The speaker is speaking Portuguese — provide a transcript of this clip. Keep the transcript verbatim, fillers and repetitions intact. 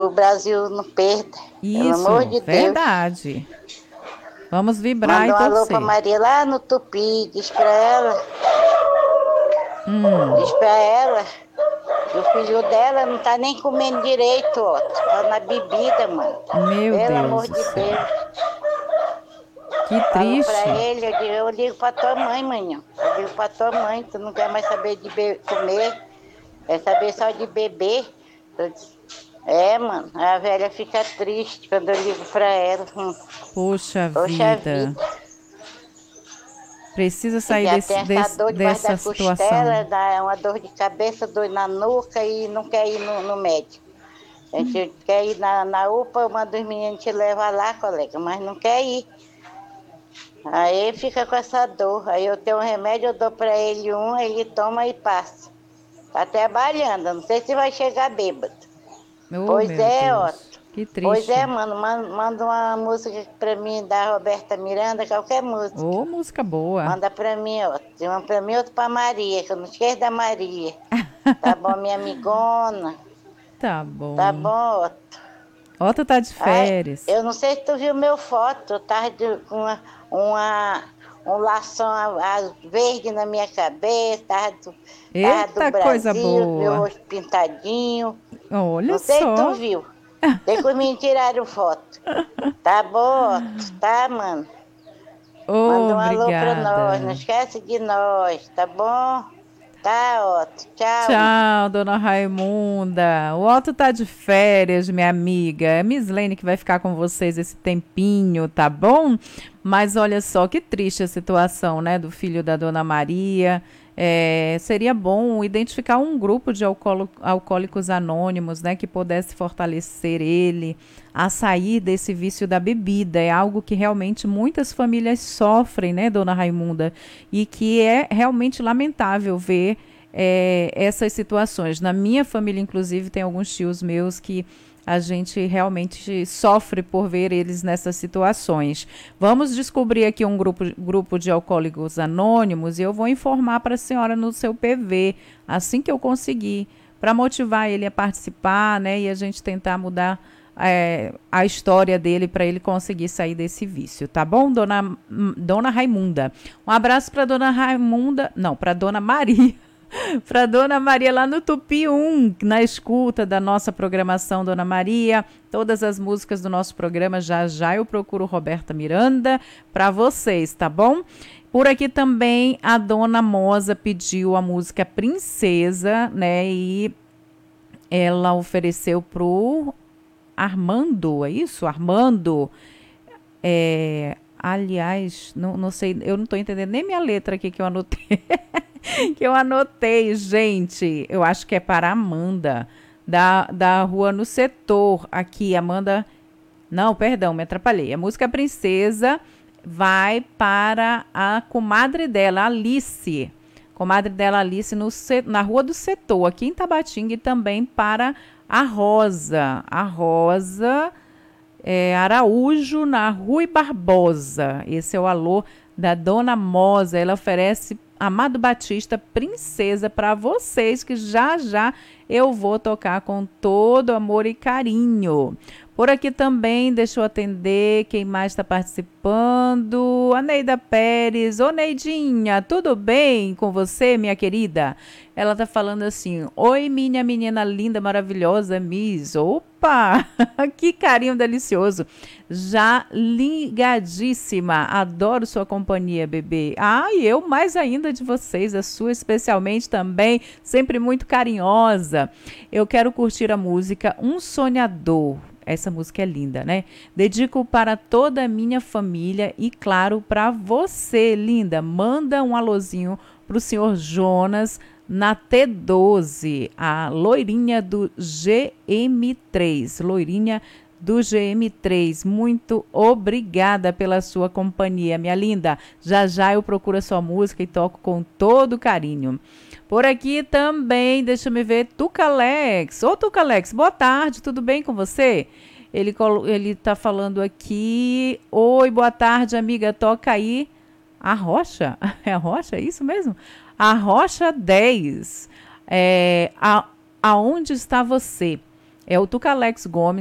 o Brasil não perda. Pelo Isso, amor de Deus. verdade. Vamos vibrar Manda e um alô torcer. pra Maria lá no Tupi, diz pra ela, Hum, diz pra ela, que o filho dela não tá nem comendo direito, ó. Tá na bebida, mano. meu Pelo Deus amor do de céu. Deus. Que Falo pra triste. ele, eu digo, eu ligo pra tua mãe, manhã. Eu digo pra tua mãe, tu não quer mais saber de be- comer, quer saber só de beber. Eu disse, é, mano, a velha fica triste quando eu ligo pra ela. Hum, Poxa Poxa vida. vida. Precisa E sair já desse, tem essa desse- dor debaixo da dessa situação. costela, dá uma dor de cabeça, dor na nuca e não quer ir no, no médico. A gente quer ir na, na U P A, uma dos meninos te leva lá, colega, mas não quer ir. Aí fica com essa dor. Aí eu tenho um remédio, eu dou pra ele um, ele toma e passa. Tá trabalhando, não sei se vai chegar bêbado. Oh, Pois meu é, ó. Deus. Que Pois é, triste. mano, man- manda uma música pra mim da Roberta Miranda, qualquer música. Oh, música boa. Manda pra mim, ó. Tem uma pra mim, outra pra Maria, que eu não esqueço da Maria. Tá bom, minha amigona? Tá Tá bom. bom, ó. Otto tá de Ai, férias. eu não sei se tu viu meu foto, eu tava de, com uma, uma, um lação a- a- verde na minha cabeça, tava do, tava do Eita, coisa Brasil, meu boa. rosto pintadinho. Olha Não sei se tu só. viu. Tem que me tiraram foto. Tá bom, tá, mano? Oh, Manda um alô pra nós, não obrigada. esquece de nós, tá bom? Tá, Otto. Tchau, mano. Tchau, dona Raimunda. O Otto tá de férias, minha amiga. É Miss Lane que vai ficar com vocês esse tempinho, tá bom? Mas olha só que triste a situação, né, do filho da dona Maria. É, seria bom identificar um grupo de alcoolo- alcoólicos anônimos, né, que pudesse fortalecer ele a sair desse vício da bebida. É algo que realmente muitas famílias sofrem, né, dona Raimunda? E que é realmente lamentável ver é, essas situações. Na minha família, inclusive, tem alguns tios meus que a gente realmente sofre por ver eles nessas situações. Vamos descobrir aqui um grupo, grupo de alcoólicos anônimos e eu vou informar para a senhora no seu P V, assim que eu conseguir, para motivar ele a participar, né, e a gente tentar mudar é, a história dele para ele conseguir sair desse vício, tá bom, dona, dona Raimunda? Um abraço para dona Raimunda, não, para dona Maria. Para Dona Maria lá no Tupi um, na escuta da nossa programação, Dona Maria. Todas as músicas do nosso programa, já já eu procuro Roberta Miranda para vocês, tá bom? Por aqui também a Dona Moza pediu a música Princesa, né? E ela ofereceu pro Armando, é isso? Armando. É, aliás, não, não sei, eu não estou entendendo nem minha letra aqui que eu anotei. que eu anotei, gente. Eu acho que é para Amanda, da, da rua no setor. Aqui, Amanda. Não, perdão, me atrapalhei. A música Princesa vai para a comadre dela, Alice. Comadre dela, Alice, no, na rua do setor, aqui em Tabatinga, e também para a Rosa. A Rosa. É, Araújo, na Rui Barbosa. Esse é o alô da Dona Moza. Ela oferece Amado Batista Princesa para vocês, que já já eu vou tocar com todo amor e carinho. Por aqui também, deixa eu atender quem mais está participando. A Neida Pérez. Ô Neidinha, tudo bem com você, minha querida? Ela tá falando assim: oi, minha menina linda, maravilhosa, Miss. Opa, que carinho delicioso. Já ligadíssima. Adoro sua companhia, bebê. Ah, e eu mais ainda de vocês, a sua especialmente também, sempre muito carinhosa. Eu quero curtir a música Um Sonhador. Essa música é linda, né? Dedico para toda a minha família e, claro, para você, linda. Manda um alôzinho pro senhor Jonas na T doze, a loirinha do G M três. Loirinha do G M três. Muito obrigada pela sua companhia, minha linda. Já já eu procuro a sua música e toco com todo carinho. Por aqui também, deixa eu ver, Tucalex. Ô, Tucalex, boa tarde, tudo bem com você? Ele, ele tá falando aqui, oi, boa tarde, amiga, toca aí a Rocha. É a Rocha, é isso mesmo? A Rocha dez. É, a, aonde está você? É o Tucalex Gomes.